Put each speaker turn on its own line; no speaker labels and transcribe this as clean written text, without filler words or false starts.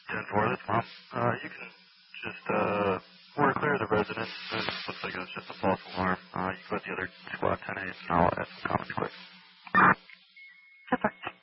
10-4, that's fine. You can just, we're clear of the residence. It looks like it was just a false alarm. You can let the other squad 10-8, and I'll add some comments quick.
Super.